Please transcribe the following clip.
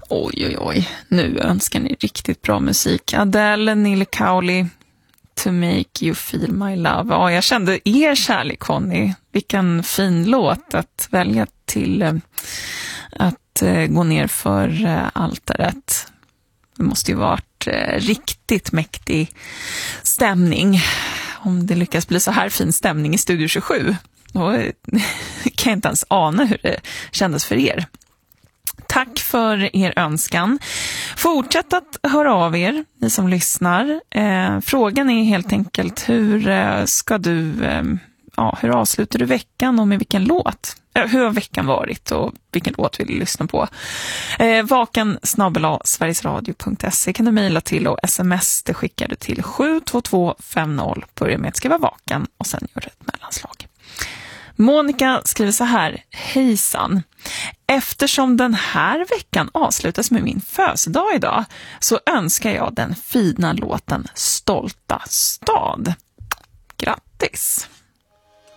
Oj. Nu önskar ni riktigt bra musik. Adele, Nile Cowley, To Make You Feel My Love. Ja, jag kände er kärlek, Conny. Vilken fin låt att välja till att gå ner för altaret. Det måste ju varit riktigt mäktig stämning. Om det lyckas bli så här fin stämning i Studio 27. Då kan jag inte ens ana hur det kändes för er. Tack för er önskan. Fortsätt att höra av er, ni som lyssnar. Frågan är helt enkelt, hur avslutar du veckan och med vilken låt? Hur har veckan varit och vilken låt vill du lyssna på? vaken@sverigesradio.se kan du mejla till, och sms det skickar du till 72250. Börja med att skriva vaken och sen gör ett mellanslag. Monica skriver så här: hejsan. Eftersom den här veckan avslutas med min födelsedag idag så önskar jag den fina låten Stolta stad. Grattis!